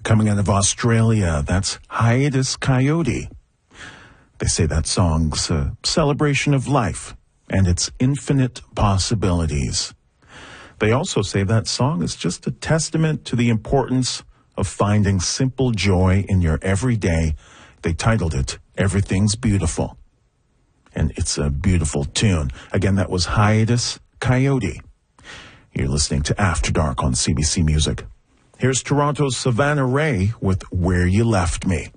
Coming out of Australia, that's Hiatus Kaiyote. They say that song's a celebration of life and its infinite possibilities. They also say that song is just a testament to the importance of finding simple joy in your everyday. They titled it, Everything's Beautiful. And it's a beautiful tune. Again, that was Hiatus Kaiyote. You're listening to After Dark on CBC Music. Here's Toronto's Savannah Ray with Where You Left Me.